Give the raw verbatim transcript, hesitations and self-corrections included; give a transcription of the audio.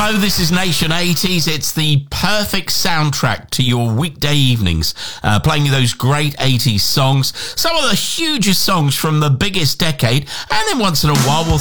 Hello, this is Nation eighties. It's the perfect soundtrack to your weekday evenings, uh, playing you those great eighties songs, some of the hugest songs from the biggest decade, and then once in a while we'll